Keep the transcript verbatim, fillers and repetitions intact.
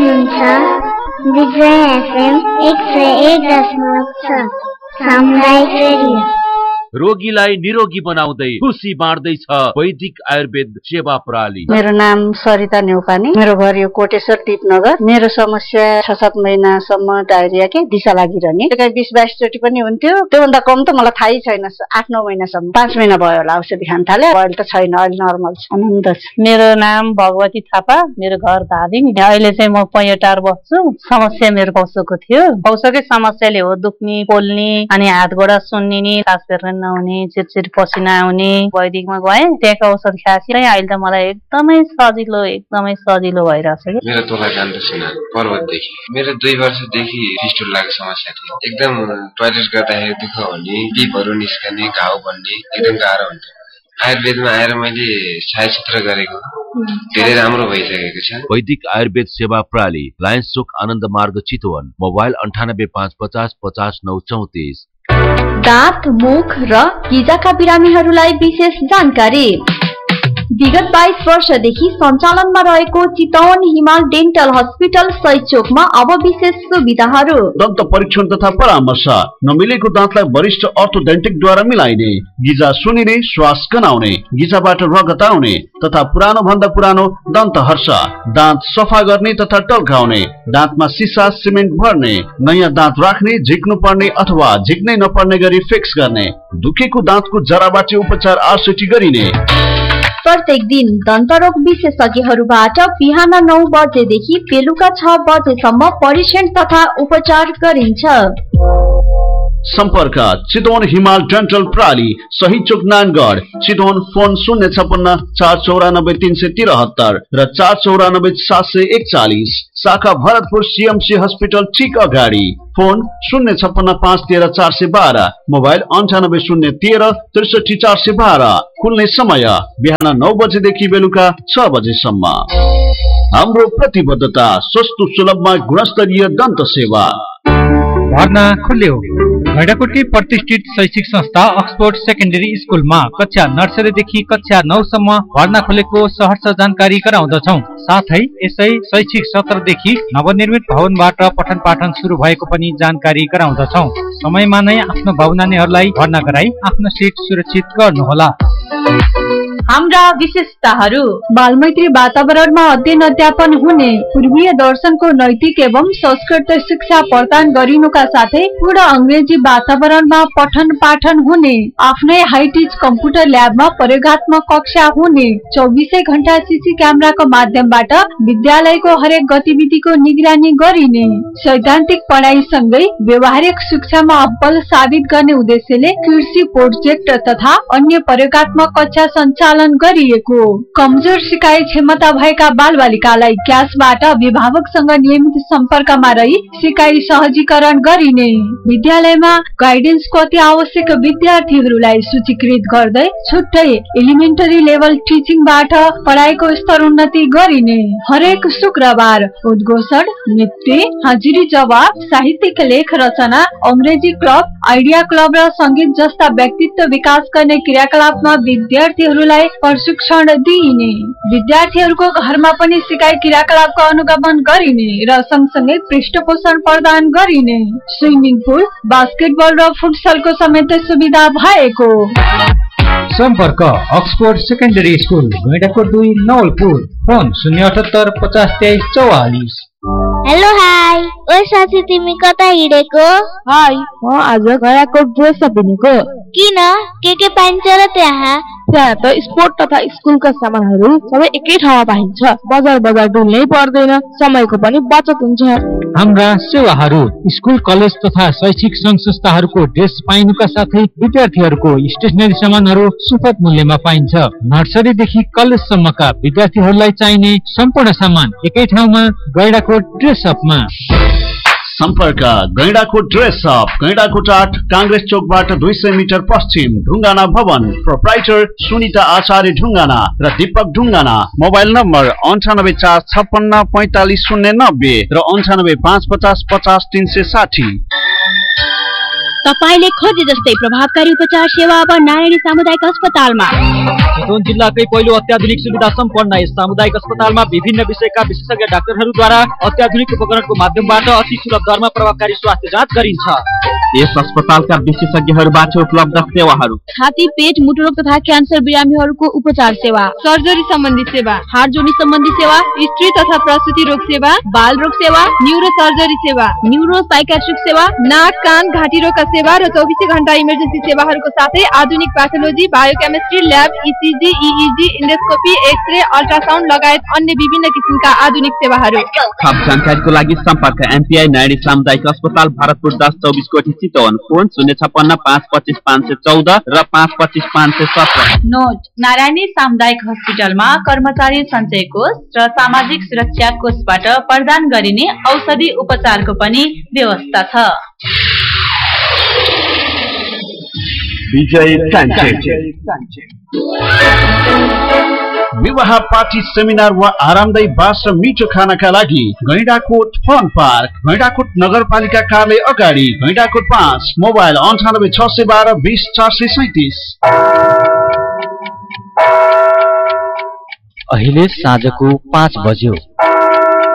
हुनुहुन्छ विजय एफएम एक सय एक दशमलव छ सामुदायिक रेडियो। रोगीलाई निरोगी बनाउँदै खुसी बाँड्दैछ वैदिक आयुर्वेद सेवा प्रणाली। मेरो नाम सरिता न्यौपानी, मेरो घर यो कोटेश्वर दिपनगर। मेरो समस्या छ सात महिनासम्म डायरिया के दिशा लागिरहने, कहीँ बिस बाइस चोटि पनि हुन्थ्यो। त्योभन्दा कम त मलाई थाहै छैन। आठ नौ महिनासम्म, पाँच महिना भयो होला औषधि खान थाले। अहिले त छैन, अहिले नर्मल छ, आनन्द छ। मेरो नाम भगवती थापा, मेरो घर धादिङ। अहिले चाहिँ म पैँटार बस्छु। समस्या मेरो पौसोको थियो। पौसोकै समस्याले हो दुख्ने, पोल्ने, अनि हात गोडा सुन्निने, सास फेर्न नहुने, चिरचिर पसिना आउने। वैदिकमा गएँ, त्यहाँको औषध खाएपछि अहिले त मलाई एकदमै सजिलो एकदमै सजिलो भइरहेछ कि। मेरो तोला जान्छु सिना पर्वतदेखि मेरो दुई वर्षदेखि फिस्टुलाको समस्या थियो। एकदम टोयलेट गर्दाखेरि दुःख हुने, पिपहरू निस्कने, घाउ बन्ने, एकदम गाह्रो हुन्थ्यो। आयुर्वेदमा आएर मैले छायाचित्र गरेको धेरै राम्रो भइसकेको छ। वैदिक आयुर्वेद सेवा प्रणाली, लायन्स चोक, आनन्द मार्ग, चितवन। मोबाइल अन्ठानब्बे पाँच पचास पचास नौ चौतिस। दाँत, मुख र गिजाका बिरामीहरूलाई विशेष जानकारी। विगत बाइस वर्षदेखि सञ्चालनमा रहेको चितवन हिमाल डेन्टल हस्पिटल सही चोकमा अब विशेष सुविधाहरू। दन्त परीक्षण तथा परामर्श, नमिलेको दाँतलाई वरिष्ठ अर्थोडेन्टिकद्वारा मिलाइने, गिजा सुनिने, श्वास गनाउने, गिजाबाट रगत आउने तथा पुरानो भन्दा पुरानो दन्त हर्ष, दाँत सफा गर्ने तथा टल्काउने, दाँतमा सिसा सिमेन्ट भर्ने, नयाँ दाँत राख्ने, झिक्नु पर्ने अथवा झिक्नै नपर्ने गरी फिक्स गर्ने, दुखेको दाँतको जराबाट उपचार आरसिटी गरिने। प्रत्येक दिन दन्तरोग विशेषज्ञहरूबाट बिहान नौ बजेदेखि बेलुका छ बजेसम्म परीक्षण तथा उपचार गरिन्छ। सम्पर्क चितवन हिमाल डेन्टल प्रणाली, सही चोक, नानगढ, चितवन। फोन शून्य छपन्न चार चौरानब्बे तीन सय तिरहत्तर र चार चौरानब्बे सात सय एकचालिस। शाखा भरतपुर सीएमसी हस्पिटल ठीक अगाडि। फोन शून्य छपन्न पाँच तेह्र चार सय बाह्र। मोबाइल अन्ठानब्बे शून्य तेह्र त्रिसठी चार सय बाह्र। खुल्ने समय बिहान नौ बजेदेखि बेलुका छ बजेसम्म। हाम्रो प्रतिबद्धता सस्तो सुलभमा गुणस्तरीय दन्त सेवा। भर्ना खुल्यो। गैंडाकोटकी प्रतिष्ठित शैक्षिक संस्था अक्सफोर्ड सेकेन्डरी स्कुलमा कक्षा नर्सरीदेखि कक्षा नौसम्म भर्ना खुलेको सहर्ष जानकारी गराउँदछौँ। साथै यसै शैक्षिक सत्रदेखि नवनिर्मित भवनबाट पठन पाठन सुरु भएको पनि जानकारी गराउँदछौँ। समयमा नै आफ्नो भावनानीहरूलाई भर्ना गराई आफ्नो सिट सुरक्षित गर्नुहोला। हाम्रा विशेषताहरू: बालमैत्री वातावरणमा अध्ययन अध्यापन हुने, पूर्वीय दर्शनको नैतिक एवं संस्कृत शिक्षा प्रदान गरिनुका साथै पूर्ण अंग्रेजी वातावरणमा पठन पाठन हुने, आफ्नै हाइटेज कम्प्युटर ल्याबमा प्रयोगात्मक कक्षा हुने, चौबिसै घण्टा सीसी क्यामेराको माध्यमबाट विद्यालयको हरेक गतिविधिको निगरानी गरिने, सैद्धान्तिक पढाइसँगै व्यावहारिक शिक्षामा अब्बल साबित गर्ने उद्देश्यले कृषि प्रोजेक्ट तथा अन्य प्रयोगात्मक कक्षा सञ्चालन गरिएको। कमजोर सिकाइ क्षमता भएका बालबालिकालाई क्यासबाट अभिभावकसँग नियमित सम्पर्कमा रही सिकाइ सहजीकरण गरिने, विद्यालयमा गाइडेन्सको अति आवश्यक विद्यार्थीहरूलाई सूचीकृत गर्दै छुट्टै एलिमेन्टरी लेभल टिचिङबाट पढाइको स्तर उन्नति गरिने, हरेक शुक्रबार उद्घोषण, नृत्य, हाजिरी जवाब, साहित्यिक लेख रचना, अंग्रेजी क्लब, आइडिया क्लब र संगीत जस्ता व्यक्तित्व विकास गर्ने क्रियाकलापमा विद्यार्थीहरूलाई प्रशिक्षण दिइने, विद्यार्थीहरूको घरमा पनि सिकाइ क्रियाकलापको अनुगमन गरिने र सँगसँगै पृष्ठपोषण प्रदान गरिने, स्विमिङ पुल, बास्केटबल र फुटसलको समेत सुविधा भएको। सम्पर्क अक्सफोर्ड सेकेन्डरी स्कुल, गैंडाकोट दुई, नवलपुर। फोन शून्य अठहत्तर पचास तेइस चौवालिस। हेलो हाई, ओ साथी तिमी कता हिँडेको? हाई, म आज गैंडाकोट ड्रेस अप हिँडेको। किन? के के पाइन्छ र त्यहाँ? त्यहाँ त स्पोर्ट तथा स्कुलका सामानहरू सबै एकै ठाउँमा पाइन्छ। बजार बजार डुल्नै पर्दैन, समयको पनि बचत हुन्छ। हाम्रा सेवाहरू: स्कुल, कलेज तथा शैक्षिक संघ संस्थाहरूको ड्रेस पाइनुका साथै विद्यार्थीहरूको स्टेशनरी सामानहरू सुपथ मूल्यमा पाइन्छ। नर्सरीदेखि कलेजसम्मका विद्यार्थीहरूलाई चाहिने सम्पूर्ण सामान एकै ठाउँमा गैंडाकोट ड्रेस अपमा। सम्पर्क गैंडाकोट ड्रेस अप, गैंडाकोट आठ, कांग्रेस चौकबाट दुई सय मिटर पश्चिम, ढुङ्गाना भवन। प्रोप्राइटर सुनिता आचार्य ढुङ्गाना र दीपक ढुङ्गाना। मोबाइल नम्बर अन्ठानब्बे चार छप्पन्न पैंतालिस शून्य नब्बे र अन्ठानब्बे पाँच पचास पचास तीन सय साठी। तपाईले खोजे जस्तै प्रभावकारी उपचार सेवा अब नारायणी सामुदायिक अस्पतालमा। चितवन जिल्लाकै पहिलो अत्याधुनिक सुविधा सम्पन्न यस सामुदायिक अस्पतालमा विभिन्न विषयका विशेषज्ञ डाक्टरहरूद्वारा अत्याधुनिक उपकरणको माध्यमबाट अति सुलभ दरमा प्रभावकारी स्वास्थ्य जाँच गरिन्छ। यस अस्पतालका विशेषज्ञहरूबाट उपलब्ध सेवाहरू: छाती, पेट, मुटुरोग तथा क्यान्सर बिरामीहरूको उपचार सेवा, सर्जरी सम्बन्धी सेवा, हाड जोडी सम्बन्धी सेवा, स्त्री तथा प्रसुति रोग सेवा, बाल रोग सेवा, न्यूरो सर्जरी सेवा, न्यूरो साइकाट्रिक सेवा, नाक, कान, घाँटी रोगका सेवा र चौबिसै घण्टा इमर्जेन्सी सेवाहरूको साथै आधुनिक pathology, biochemistry lab, ECG, इइजी, endoscopy, x-ray, ultrasound लगायत अन्य विभिन्न किसिमका आधुनिक सेवाहरू। थप जानकारीको लागि सम्पर्क एमपीआई नारायणी सामुदायिक अस्पताल, भरतपुर दस चौबिस कोठी चितवन। फोन शून्य छप्पन्न पाँच पच्चिस पाँच सय चौध र पाँच पच्चिस पाँच सय सत्र। नोट: नारायणी सामुदायिक हस्पिटलमा कर्मचारी सञ्चय कोष र सामाजिक सुरक्षा कोषबाट प्रदान गरिने औषधि उपचारको पनि व्यवस्था छ। विजय विवाह, पार्टी, सेमिनार वा आरामदायी बास र मिठो खानाका लागि गैंडाकोट फन पार्क, गैंडाकोट नगरपालिका कार्यालय अगाडि, गैंडाकोट पाँच। मोबाइल अन्ठानब्बे छ सय बाह्र बिस चार सय सैतिस। अहिले साँझको पाँच बज्यो।